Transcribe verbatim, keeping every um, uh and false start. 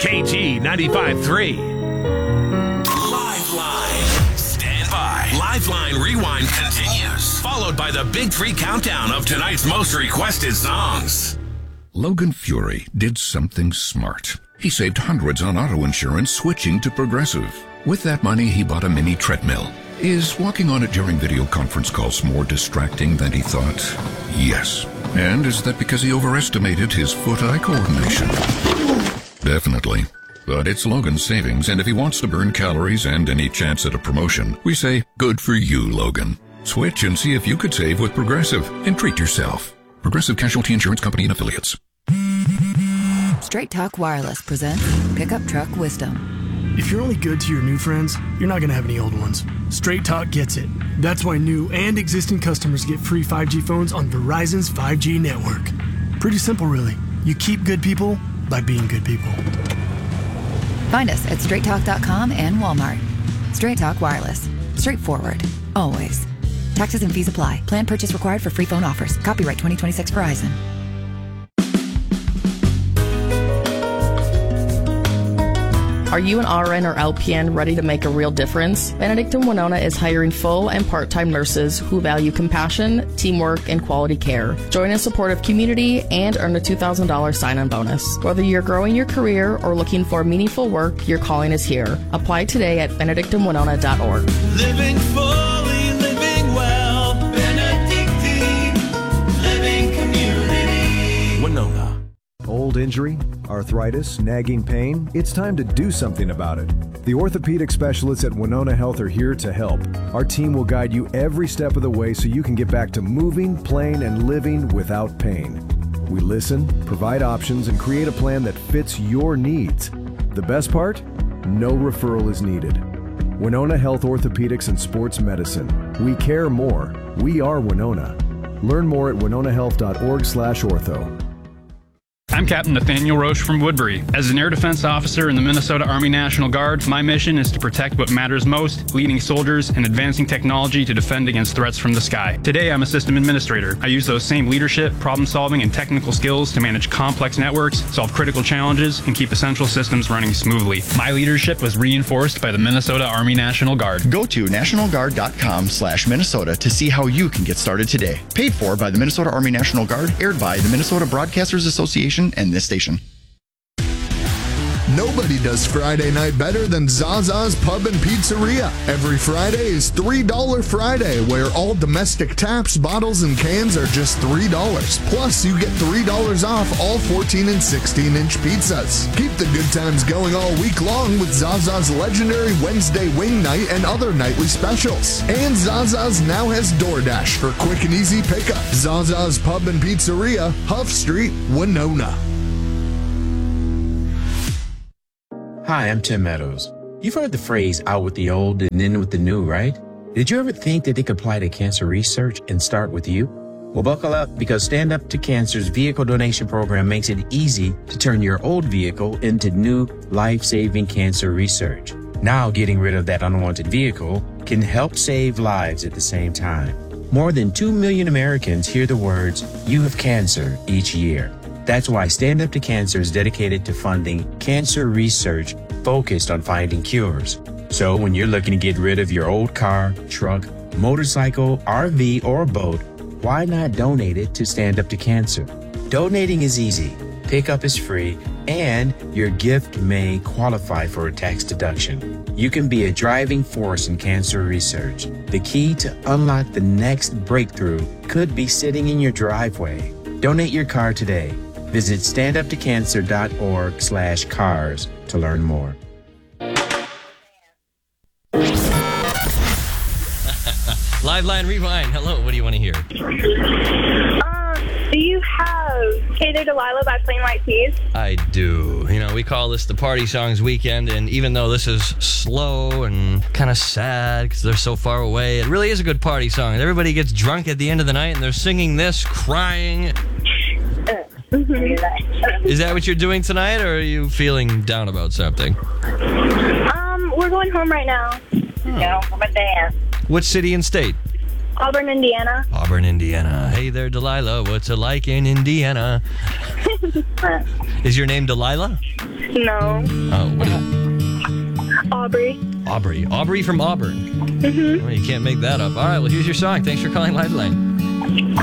K G ninety-five point three. Lifeline. Stand by. Lifeline Rewind continues, followed by the Big Three Countdown of tonight's most requested songs. Logan Fury did something smart. He saved hundreds on auto insurance switching to Progressive. With that money, he bought a mini treadmill. Is walking on it during video conference calls more distracting than he thought? Yes. And is that because he overestimated his foot-eye coordination? Definitely. But it's Logan's savings, and if he wants to burn calories and any chance at a promotion, we say, good for you, Logan. Switch and see if you could save with Progressive and treat yourself. Progressive Casualty Insurance Company and Affiliates. Straight Talk Wireless presents Pickup Truck Wisdom. If you're only good to your new friends, you're not going to have any old ones. Straight Talk gets it. That's why new and existing customers get free five G phones on Verizon's five G network. Pretty simple, really. You keep good people by being good people. Find us at straight talk dot com and Walmart. Straight Talk Wireless. Straightforward. Always. Taxes and fees apply. Plan purchase required for free phone offers. Copyright twenty twenty-six Verizon. Are you an R N or L P N ready to make a real difference? Benedictine Winona is hiring full and part-time nurses who value compassion, teamwork, and quality care. Join a supportive community and earn a two thousand dollars sign-on bonus. Whether you're growing your career or looking for meaningful work, your calling is here. Apply today at benedictine winona dot org. Living fully, living well. Benedictine Living Community. Winona. Old injury, arthritis, nagging pain, it's time to do something about it. The orthopedic specialists at Winona Health are here to help. Our team will guide you every step of the way so you can get back to moving, playing, and living without pain. We listen, provide options, and create a plan that fits your needs. The best part? No referral is needed. Winona Health Orthopedics and Sports Medicine. We care more. We are Winona. Learn more at winona health dot org slash ortho. I'm Captain Nathaniel Roche from Woodbury. As an air defense officer in the Minnesota Army National Guard, my mission is to protect what matters most, leading soldiers and advancing technology to defend against threats from the sky. Today, I'm a system administrator. I use those same leadership, problem-solving, and technical skills to manage complex networks, solve critical challenges, and keep essential systems running smoothly. My leadership was reinforced by the Minnesota Army National Guard. Go to national guard dot com slash Minnesota to see how you can get started today. Paid for by the Minnesota Army National Guard, aired by the Minnesota Broadcasters Association and this station. Nobody does Friday night better than Zaza's Pub and Pizzeria. Every Friday is three dollars Friday, where all domestic taps, bottles, and cans are just three dollars. Plus, you get three dollars off all fourteen and sixteen inch pizzas. Keep the good times going all week long with Zaza's legendary Wednesday Wing Night and other nightly specials. And Zaza's now has DoorDash for quick and easy pickup. Zaza's Pub and Pizzeria, Huff Street, Winona. Hi, I'm Tim Meadows. You've heard the phrase out with the old and in with the new, right? Did you ever think that they could apply to cancer research and start with you? Well, buckle up, because Stand Up to Cancer's vehicle donation program makes it easy to turn your old vehicle into new life-saving cancer research. Now, getting rid of that unwanted vehicle can help save lives at the same time. More than two million Americans hear the words, "You have cancer," each year. That's why Stand Up to Cancer is dedicated to funding cancer research focused on finding cures. So when you're looking to get rid of your old car, truck, motorcycle, R V, or boat, why not donate it to Stand Up to Cancer? Donating is easy, pickup is free, and your gift may qualify for a tax deduction. You can be a driving force in cancer research. The key to unlock the next breakthrough could be sitting in your driveway. Donate your car today. Visit stand up to cancer dot org slash cars to learn more. Live Line Rewind. Hello, what do you want to hear? Um, do you have Hey There Delilah by Plain White T's? I do. You know, we call this the Party Songs Weekend, and even though this is slow and kind of sad because they're so far away, it really is a good party song. Everybody gets drunk at the end of the night, and they're singing this, crying. Is that what you're doing tonight, or are you feeling down about something? Um, we're going home right now. Oh. No, for my dance. What city and state? Auburn, Indiana. Auburn, Indiana. Hey there, Delilah. What's it like in Indiana? Is your name Delilah? No. Oh, what is it? Aubrey. Aubrey. Aubrey from Auburn. Mm-hmm. Well, you can't make that up. All right, well, here's your song. Thanks for calling Lifeline.